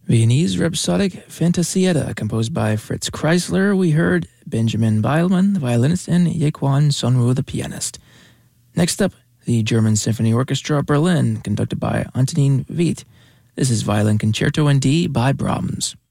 Viennese Rhapsodic Fantasietta, composed by Fritz Kreisler. We heard Benjamin Beilman, the violinist, and Yequan Sonru, the pianist. Next up, the German Symphony Orchestra Berlin, conducted by Antonin Witt. This is Violin Concerto in D by Brahms.